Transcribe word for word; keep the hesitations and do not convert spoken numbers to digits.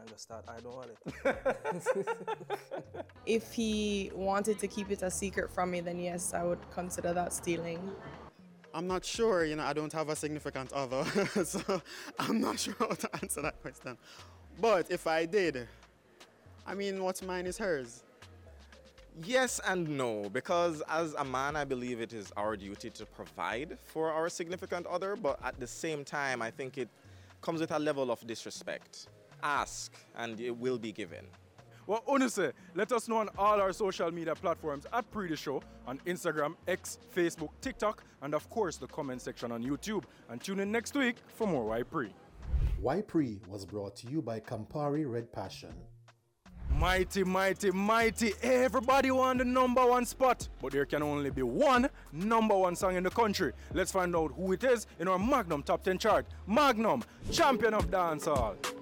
and just start, I don't want it. If he wanted to keep it a secret from me, then yes, I would consider that stealing. I'm not sure, you know, I don't have a significant other, so I'm not sure how to answer that question. But if I did, I mean, what's mine is hers. Yes and no, because as a man, I believe it is our duty to provide for our significant other, but at the same time, I think it comes with a level of disrespect. Ask, and it will be given. Well, honestly, let us know on all our social media platforms at Pre The Show, on Instagram, X, Facebook, TikTok, and of course the comment section on YouTube. And tune in next week for more Why Pre. Why Pre was brought to you by Campari Red Passion. Mighty, mighty, mighty, everybody want the number one spot, but there can only be one number one song in the country. Let's find out who it is in our Magnum Top ten chart. Magnum, champion of dancehall.